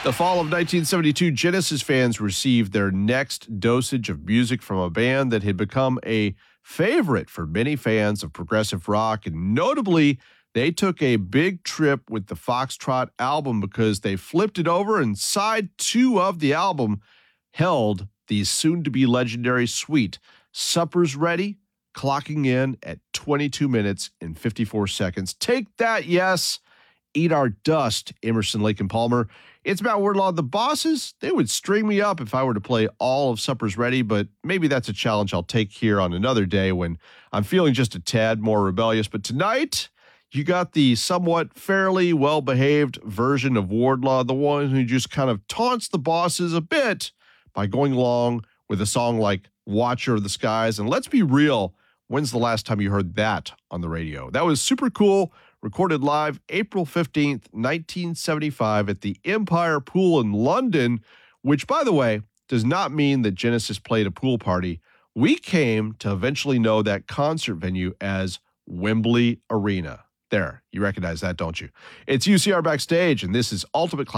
The fall of 1972, Genesis fans received their next dosage of music from a band that had become a favorite for many fans of progressive rock. And notably, they took a big trip with the Foxtrot album because they flipped it over, and side 2 of the album held the soon-to-be legendary suite, Supper's Ready, clocking in at 22 minutes and 54 seconds. Take that, yes. Eat Our Dust, Emerson, Lake and Palmer. It's Matt Wardlaw. The bosses, they would string me up if I were to play all of Supper's Ready, but maybe that's a challenge I'll take here on another day when I'm feeling just a tad more rebellious. But tonight, you got the somewhat fairly well-behaved version of Wardlaw, the one who just kind of taunts the bosses a bit by going along with a song like Watcher of the Skies. And let's be real, when's the last time you heard that on the radio? That was super cool. Recorded live April 15th, 1975 at the Empire Pool in London, which, by the way, does not mean that Genesis played a pool party. We came to eventually know that concert venue as Wembley Arena. There, you recognize that, don't you? It's UCR Backstage, and this is Ultimate Classic.